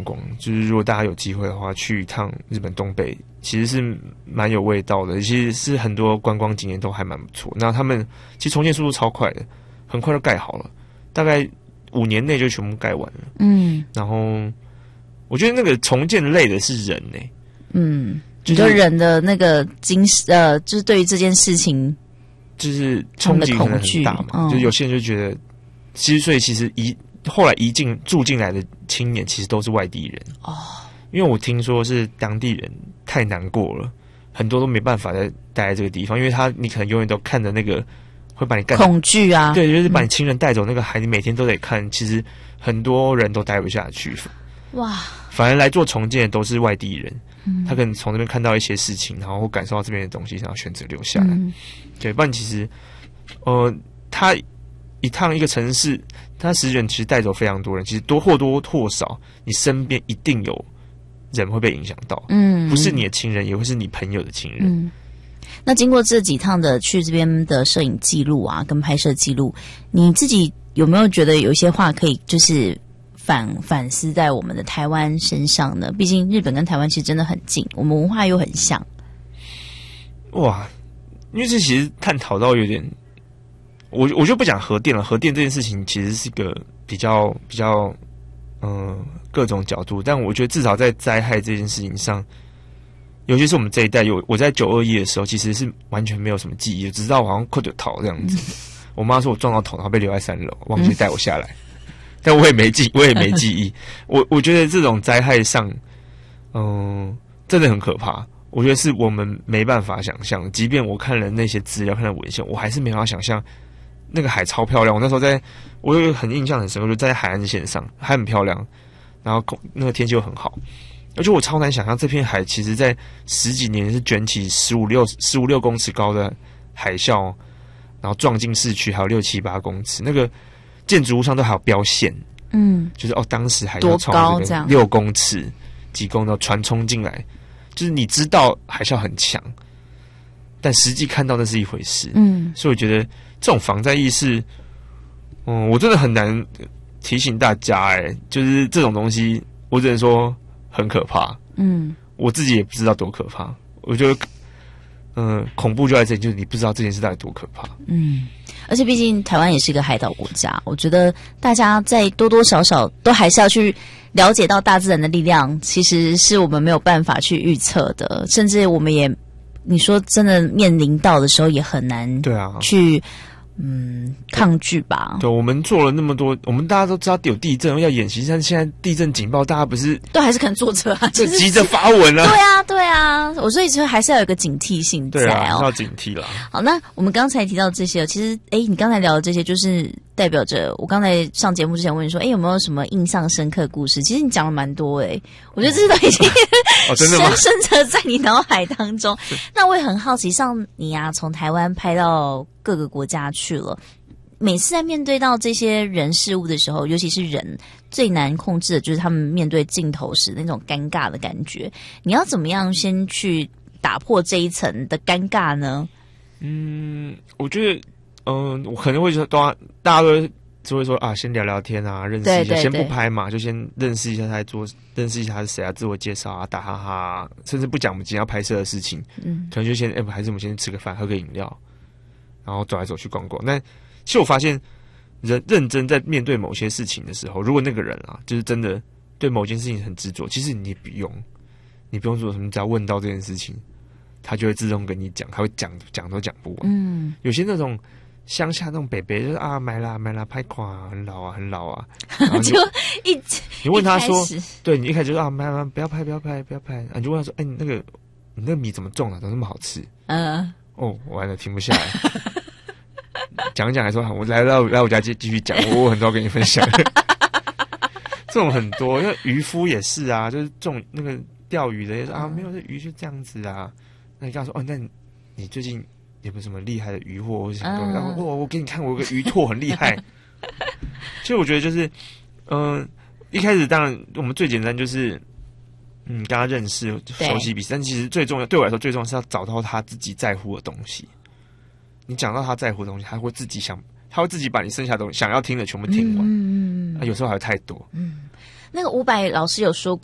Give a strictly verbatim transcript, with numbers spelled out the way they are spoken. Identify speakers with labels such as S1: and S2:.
S1: 光，就是如果大家有机会的话，去一趟日本东北，其实是蛮有味道的，其实是很多观光景点都还蛮不错。那他们其实重建速度超快的，很快就盖好了，大概五年内就全部盖完了。嗯，然后我觉得那个重建累的是人呢、欸。嗯，
S2: 就是、人的那个精呃，就是对于这件事情，
S1: 就是冲击可能很大嘛。嗯、就有些人就觉得，其实所以其实移后来移进住进来的青年，其实都是外地人哦。因为我听说是当地人太难过了，很多都没办法再待在这个地方，因为他你可能永远都看着那个会把你干
S2: 恐惧啊，
S1: 对，就是把你亲人带走那个海，你每天都得看。其实很多人都待不下去，哇！反而来做重建的都是外地人。他可能从那边看到一些事情，然后感受到这边的东西，然后选择留下来。嗯、对，不然其实，呃，他一趟一个城市，他十人其实带走非常多人，其实多或多或少，你身边一定有人会被影响到。嗯，不是你的亲人，也会是你朋友的亲人。嗯，
S2: 那经过这几趟的去这边的摄影记录啊，跟拍摄记录，你自己有没有觉得有一些话可以就是？反反思在我们的台湾身上呢？毕竟日本跟台湾其实真的很近，我们文化又很像。
S1: 哇，因为这其实探讨到有点，我我就不讲核电了。核电这件事情其实是个比较比较，嗯、呃，各种角度。但我觉得至少在灾害这件事情上，尤其是我们这一代，有我在九二一的时候，其实是完全没有什么记忆，只知道我好像扣着头这样子。嗯、我妈说我撞到头，然后被留在三楼，忘记带我下来。嗯但我也没记，我也没记忆。我我觉得这种灾害上，嗯、呃，真的很可怕。我觉得是我们没办法想象。即便我看了那些资料，看了文献，我还是没办法想象那个海超漂亮。我那时候在，我有很印象很深，我就在海岸线上，还很漂亮，然后那个天气又很好。而且我超难想象这片海，其实在十几年是卷起十五六十五六公尺高的海啸，然后撞进市区，还有六七八公尺那个。建筑物上都还有标线，嗯，就是哦，当时海啸冲这个六公尺、几公的船冲进来，就是你知道海啸很强，但实际看到那是一回事，嗯，所以我觉得这种防灾意识，嗯，我真的很难提醒大家，哎，就是这种东西，我只能说很可怕，嗯，我自己也不知道多可怕，我觉得，嗯，恐怖就在这里，就是你不知道这件事到底多可怕，嗯。
S2: 而且毕竟台湾也是一个海岛国家，我觉得大家在多多少少都还是要去了解到大自然的力量，其实是我们没有办法去预测的，甚至我们也，你说真的面临到的时候也很难，对啊，去嗯抗拒吧。
S1: 对，我们做了那么多，我们大家都知道有地震要演习，但现在地震警报，大家不是
S2: 都还是可能坐车啊，
S1: 就急着发文啊。
S2: 对啊，对啊，我所以说还是要有一个警惕性在哦，
S1: 对啊，要警惕啦。
S2: 好，那我们刚才提到这些，其实哎，你刚才聊的这些，就是代表着我刚才上节目之前问你说，哎，有没有什么印象深刻的故事？其实你讲了蛮多哎，我觉得这都已经、哦、深深的在你脑海当中。那我也很好奇，像你啊，从台湾拍到各个国家去了。每次在面对到这些人事物的时候，尤其是人最难控制的就是他们面对镜头时那种尴尬的感觉。你要怎么样先去打破这一层的尴尬呢？
S1: 嗯，我觉得，嗯、呃，我可能会说，大家都只会说啊，先聊聊天啊，认识一下，
S2: 对对对，
S1: 先不拍嘛，就先认识一下他在做，认识一下他是谁啊，自我介绍啊，打哈哈、啊，甚至不讲我们今天要拍摄的事情，嗯，可能就先，哎、欸，还是我们先吃个饭，喝个饮料，然后走来走去逛逛。那其实我发现，人认真在面对某些事情的时候，如果那个人啊，就是真的对某件事情很执着，其实你不用，你不用做什么，只要问到这件事情，他就会自动跟你讲，他会讲讲都讲不完。嗯，有些那种乡下那种北北就是啊，买啦买啦，拍垮很老啊很老啊，
S2: 就一
S1: 你问他说，对你一开始就说啊买啦不要拍不要拍不要拍，啊、你就问他说，哎、欸、你那个你那个米怎么种的、啊，怎么那么好吃？嗯、呃，哦完了停不下来。讲一讲还说，我来来来我家继继续讲，我有很多要跟你分享。这种很多，因为渔夫也是啊，就是种那个钓鱼的也是啊，没有这鱼就这样子啊。那你跟他说哦，那你最近有没有什么厉害的渔获或者什么东西？然后我我给你看，我有个鱼拓很厉害。所以我觉得就是，嗯、呃，一开始当然我们最简单就是，嗯，跟他认识、熟悉彼此，但其实最重要对我来说最重要是要找到他自己在乎的东西。你讲到他在乎的东西，他会自己想，他会自己把你剩下的东西想要听的全部听完。嗯嗯、啊，有时候还有太多。
S2: 嗯， 那个伍佰老师有说